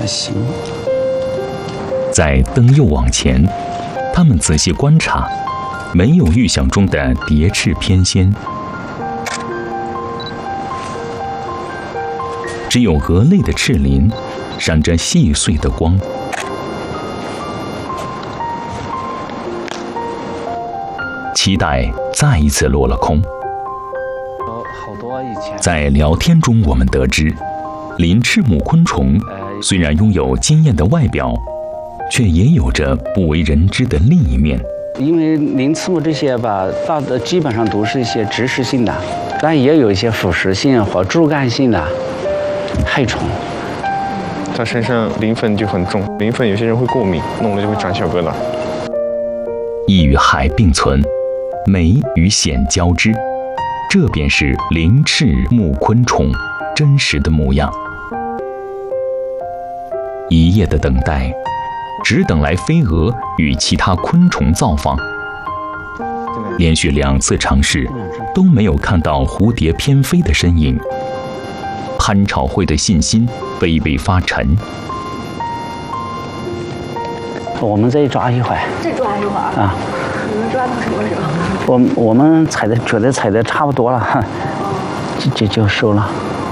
行。 在登又往前，他们仔细观察，没有预想中的蝶翅翩跹，只有蛾类的翅鳞闪着细碎的光。期待再一次落了空。在聊天中，我们得知，鳞翅目昆虫虽然拥有惊艳的外表，却也有着不为人知的另一面。 因为鳞翅目这些吧，基本上都是一些植食性的，但也有一些腐食性或主干性的害虫。 它身上鳞粉就很重，鳞粉有些人会过敏，弄了就会长小疙瘩。 异与害并存，美与险交织，这便是鳞翅目昆虫真实的模样。一夜的等待，只等来飞蛾与其他昆虫造访。连续2次尝试，都没有看到蝴蝶翩飞的身影。潘朝辉的信心微微发沉。 我们再抓一会儿。 再抓一会儿啊？ 你们抓到什么时候？ 我们觉得采的差不多了，就收了。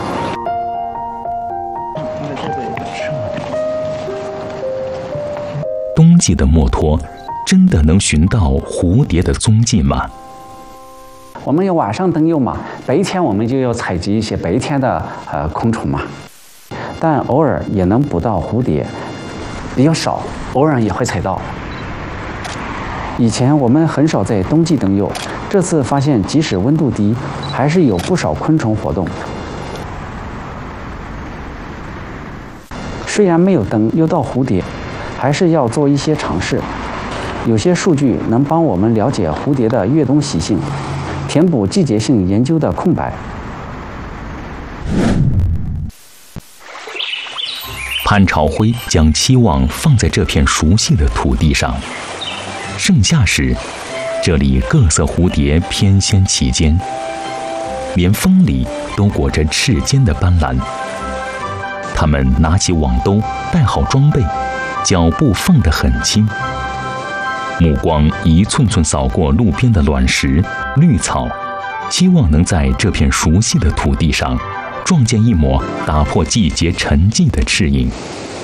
冬季的墨脱真的能寻到蝴蝶的踪迹吗？ 我们有晚上登幼嘛，白天我们就要采集一些白天的昆虫嘛，但偶尔也能捕到蝴蝶，比较少，偶尔也会采到。以前我们很少在冬季登幼，这次发现即使温度低，还是有不少昆虫活动。虽然没有登又到蝴蝶，还是要做一些尝试。有些数据能帮我们了解蝴蝶的越冬习性，填补季节性研究的空白。 潘朝辉将期望放在这片熟悉的土地上。盛夏时，这里各色蝴蝶翩跹其间，连风里都裹着赤尖的斑斓。它们拿起网兜，带好装备，脚步放得很轻，目光一寸寸扫过路边的卵石、绿草，期望能在这片熟悉的土地上撞见一抹打破季节沉寂的翅影。